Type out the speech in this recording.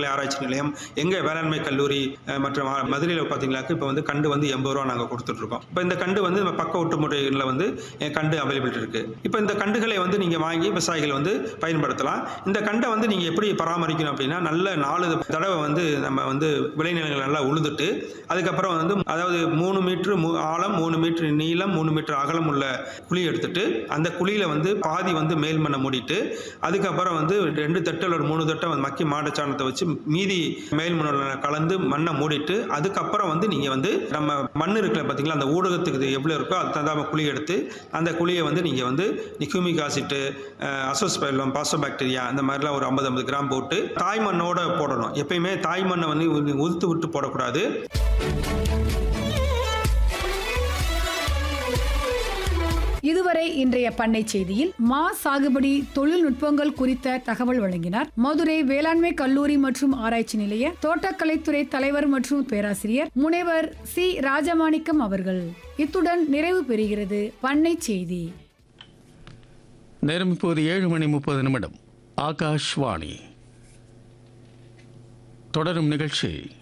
தோட்டக்கலை ஆராய்ச்சி நிலையம், எங்க வேளாண்மை கல்லூரி மற்றும் மதுரையில் பார்த்தீங்கன்னாக்க இப்போ வந்து கண்டு வந்து ரூ. 80 நாங்கள் கொடுத்துட்ருக்கோம். இப்போ இந்த கண்டு வந்து நம்ம பக்க ஒட்டு முறைகளில் வந்து கண்டு அவைலபிள் இருக்கு. இப்போ இந்த கண்டுகளை வந்து நீங்கள் வாங்கி விவசாயிகள் வந்து பயன்படுத்தலாம். இந்த கண்டை வந்து நீங்கள் எப்படி பராமரிக்கணும் அப்படின்னா, நல்ல 4 தடவை வந்து நம்ம வந்து விளைநிலங்கள் நல்லா உழுதுட்டு, அதுக்கப்புறம் வந்து அதாவது 3 மீட்டர் ஆழம், 3 மீட்டர் நீளம், 3 மீட்டர் அகலம் உள்ள குழி எடுத்துட்டு, அந்த குழியில வந்து பாதி வந்து மேல் மண்ணை மூடிட்டு, அதுக்கப்புறம் வந்து 2 தட்டு அல்லது 3 தட்டை மக்கி மாட்டுச்சாணத்தை வச்சு மீதி மேல் மண்ணோட கலந்து மண்ணை மூடிட்டு, அதுக்கப்புறம் வந்து நீங்க வந்து நம்ம மண் இருக்குல்ல பார்த்தீங்களா, அந்த ஊடகத்துக்கு எவ்வளோ இருக்கோ அது தகுந்த குழி எடுத்து, அந்த குழியை வந்து நீங்க வந்து ஹியூமிக் ஆசிட், அசோஸ்பைலம், பாஸ்டோபாக்டீரியா அந்த மாதிரிலாம் ஒரு 50 கிராம் போட்டு தாய் மண்ணோட போடணும். எப்பயுமே தாய் மண்ணை வந்து உதுத்து விட்டு போடக்கூடாது. இதுவரை இன்றைய பண்ணை செய்தியில் மா சாகுபடி தொழில்நுட்பங்கள் குறித்த தகவல் வழங்கினார் மதுரை வேளாண்மை கல்லூரி மற்றும் ஆராய்ச்சி நிலைய தோட்டக்கலைத்துறை தலைவர் மற்றும் பேராசிரியர் முனைவர் சி. ராஜமாணிக்கம் அவர்கள். இத்துடன் நிறைவு பெறுகிறது பண்ணை செய்தி. நேரம் இப்போது 7:30 ஆகாஷ்வாணி. தொடரும் நிகழ்ச்சி